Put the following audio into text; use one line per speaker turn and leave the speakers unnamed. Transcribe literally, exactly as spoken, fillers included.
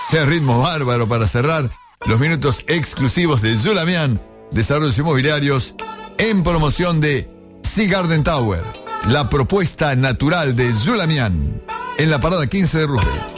Qué ritmo bárbaro para cerrar los minutos exclusivos de Zulamian, Desarrollos Inmobiliarios, en promoción de Sea Garden Tower, la propuesta natural de Zulamian, en la parada quince de Roosevelt.